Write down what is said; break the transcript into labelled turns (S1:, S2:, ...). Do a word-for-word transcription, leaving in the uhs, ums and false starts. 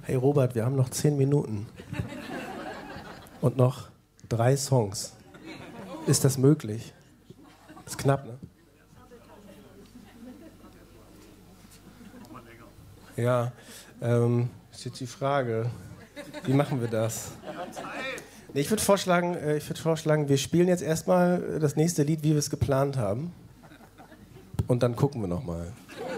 S1: Hey Robert, wir haben noch zehn Minuten. Und noch drei Songs. Ist das möglich? Ist knapp, ne? Ja, ähm, ist jetzt die Frage, wie machen wir das? Nee, ich würde vorschlagen, äh, ich würd vorschlagen, wir spielen jetzt erstmal das nächste Lied, wie wir es geplant haben. Und dann gucken wir nochmal.